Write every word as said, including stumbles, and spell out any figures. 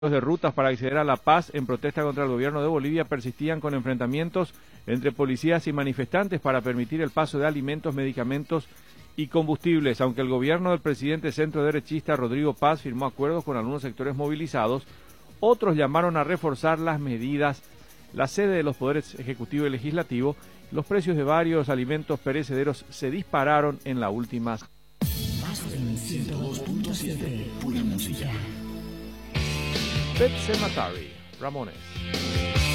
de rutas para acceder a La Paz en protesta contra el gobierno de Bolivia persistían con enfrentamientos entre policías y manifestantes para permitir el paso de alimentos, medicamentos y combustibles. Aunque el gobierno del presidente centro-derechista Rodrigo Paz firmó acuerdos con algunos sectores movilizados, otros llamaron a reforzar las medidas. La sede de los poderes ejecutivo y legislativo, los precios de varios alimentos perecederos se dispararon en la última. Aspen ciento dos punto siete, pura música. Pet Sematary, Ramones.